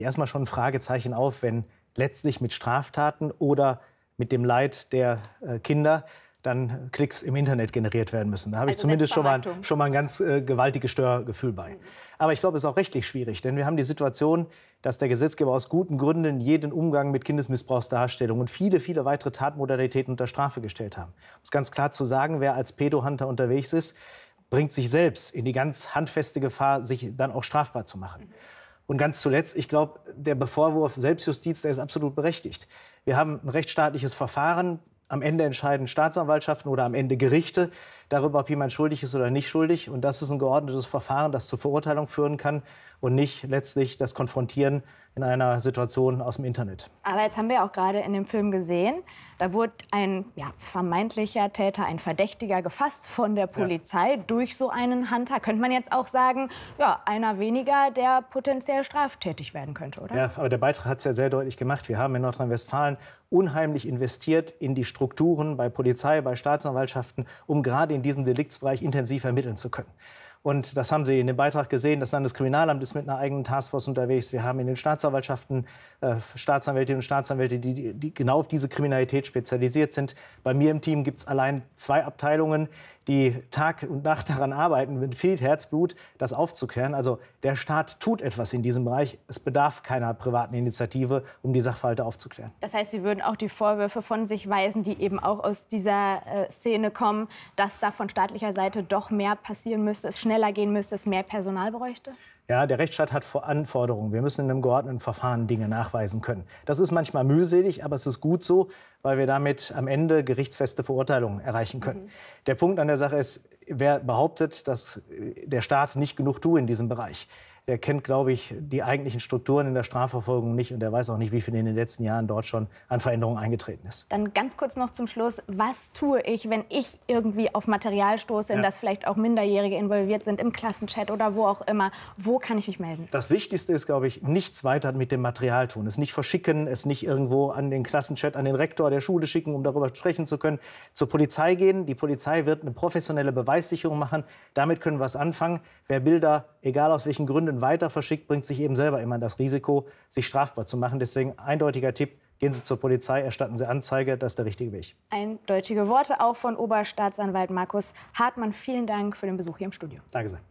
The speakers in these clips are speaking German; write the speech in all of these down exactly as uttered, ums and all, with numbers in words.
erstmal schon ein Fragezeichen auf, wenn letztlich mit Straftaten oder mit dem Leid der äh, Kinder dann Klicks im Internet generiert werden müssen. Da habe ich Also zumindest schon mal, schon mal ein ganz äh, gewaltiges Störgefühl bei. Aber ich glaube, es ist auch rechtlich schwierig, denn wir haben die Situation, dass der Gesetzgeber aus guten Gründen jeden Umgang mit Kindesmissbrauchsdarstellung und viele, viele weitere Tatmodalitäten unter Strafe gestellt haben. Um es ganz klar zu sagen, wer als Pädohunter unterwegs ist, bringt sich selbst in die ganz handfeste Gefahr, sich dann auch strafbar zu machen. Und ganz zuletzt, ich glaube, der Vorwurf Selbstjustiz, der ist absolut berechtigt. Wir haben ein rechtsstaatliches Verfahren. Am Ende entscheiden Staatsanwaltschaften oder am Ende Gerichte darüber, ob jemand schuldig ist oder nicht schuldig. Und das ist ein geordnetes Verfahren, das zur Verurteilung führen kann und nicht letztlich das Konfrontieren in einer Situation aus dem Internet. Aber jetzt haben wir auch gerade in dem Film gesehen, da wurde ein ja, vermeintlicher Täter, ein Verdächtiger gefasst von der Polizei ja. durch so einen Hunter. Könnte man jetzt auch sagen, ja, einer weniger, der potenziell straftätig werden könnte, oder? Ja, aber der Beitrag hat es ja sehr deutlich gemacht. Wir haben in Nordrhein-Westfalen unheimlich investiert in die Strukturen bei Polizei, bei Staatsanwaltschaften, um gerade in diesem Deliktsbereich intensiv ermitteln zu können. Und das haben Sie in dem Beitrag gesehen. Das Landeskriminalamt ist mit einer eigenen Taskforce unterwegs. Wir haben in den Staatsanwaltschaften äh, Staatsanwältinnen und Staatsanwälte, die, die genau auf diese Kriminalität spezialisiert sind. Bei mir im Team gibt es allein zwei Abteilungen, die Tag und Nacht daran arbeiten, mit viel Herzblut das aufzuklären. Also der Staat tut etwas in diesem Bereich. Es bedarf keiner privaten Initiative, um die Sachverhalte aufzuklären. Das heißt, Sie würden auch die Vorwürfe von sich weisen, die eben auch aus dieser äh, Szene kommen, dass da von staatlicher Seite doch mehr passieren müsste, es schneller gehen müsste, es mehr Personal bräuchte? Ja, der Rechtsstaat hat Anforderungen. Wir müssen in einem geordneten Verfahren Dinge nachweisen können. Das ist manchmal mühselig, aber es ist gut so, weil wir damit am Ende gerichtsfeste Verurteilungen erreichen können. Mhm. Der Punkt an der Sache ist, wer behauptet, dass der Staat nicht genug tut in diesem Bereich, der kennt, glaube ich, die eigentlichen Strukturen in der Strafverfolgung nicht und der weiß auch nicht, wie viel in den letzten Jahren dort schon an Veränderungen eingetreten ist. Dann ganz kurz noch zum Schluss. Was tue ich, wenn ich irgendwie auf Material stoße, in ja. das vielleicht auch Minderjährige involviert sind, im Klassenchat oder wo auch immer? Wo kann ich mich melden? Das Wichtigste ist, glaube ich, nichts weiter mit dem Material tun. Es nicht verschicken, es nicht irgendwo an den Klassenchat, an den Rektor der Schule schicken, um darüber sprechen zu können. Zur Polizei gehen. Die Polizei wird eine professionelle Beweissicherung machen. Damit können wir was anfangen. Wer Bilder, egal aus welchen Gründen, weiter verschickt, bringt sich eben selber immer das Risiko, sich strafbar zu machen. Deswegen eindeutiger Tipp, gehen Sie zur Polizei, erstatten Sie Anzeige, das ist der richtige Weg. Eindeutige Worte auch von Oberstaatsanwalt Markus Hartmann. Vielen Dank für den Besuch hier im Studio. Danke sehr.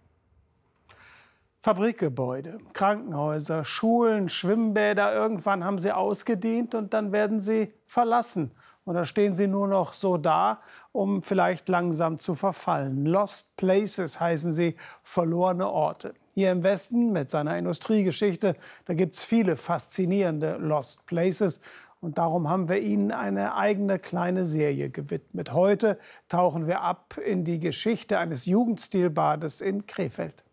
Fabrikgebäude, Krankenhäuser, Schulen, Schwimmbäder, irgendwann haben sie ausgedient und dann werden sie verlassen. Und dann stehen sie nur noch so da, um vielleicht langsam zu verfallen. Lost Places heißen sie, verlorene Orte. Hier im Westen mit seiner Industriegeschichte, da gibt es viele faszinierende Lost Places. Und darum haben wir Ihnen eine eigene kleine Serie gewidmet. Heute tauchen wir ab in die Geschichte eines Jugendstilbades in Krefeld.